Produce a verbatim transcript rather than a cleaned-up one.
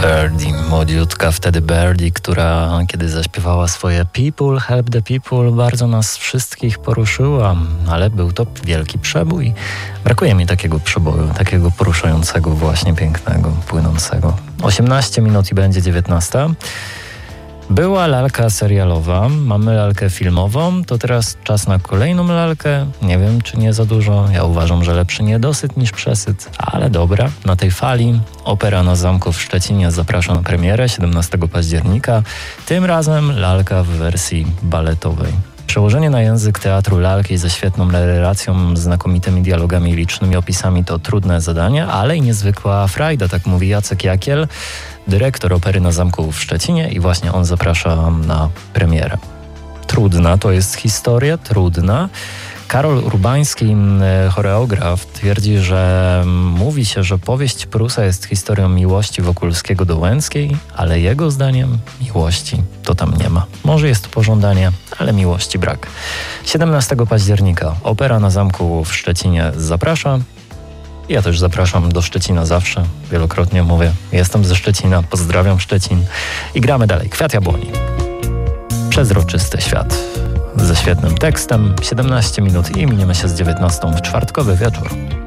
Birdie, młodziutka wtedy Birdie, która kiedy zaśpiewała swoje People, Help the People, bardzo nas wszystkich poruszyła, ale był to wielki przebój. Brakuje mi takiego przeboju, takiego poruszającego, właśnie pięknego, płynącego. osiemnaście minut i będzie dziewiętnasta. Była lalka serialowa, mamy lalkę filmową, to teraz czas na kolejną lalkę. Nie wiem, czy nie za dużo. Ja uważam, że lepszy niedosyt niż przesyt, ale dobra. Na tej fali Opera na Zamku w Szczecinie zaprasza na premierę siedemnastego października. Tym razem lalka w wersji baletowej. Przełożenie na język teatru lalki ze świetną narracją, znakomitymi dialogami i licznymi opisami to trudne zadanie, ale i niezwykła frajda, tak mówi Jacek Jakiel, dyrektor Opery na Zamku w Szczecinie, i właśnie on zaprasza na premierę. Trudna to jest historia, trudna. Karol Urbański, choreograf, twierdzi, że mówi się, że powieść Prusa jest historią miłości Wokulskiego do Łęckiej, ale jego zdaniem miłości to tam nie ma. Może jest to pożądanie, ale miłości brak. siedemnastego października Opera na Zamku w Szczecinie zaprasza. Ja też zapraszam do Szczecina zawsze. Wielokrotnie mówię, jestem ze Szczecina, pozdrawiam Szczecin i gramy dalej. Kwiat Jabłoni. Przezroczysty świat. Ze świetnym tekstem. siedemnaście minut i miniemy się z dziewiętnastą w czwartkowy wieczór.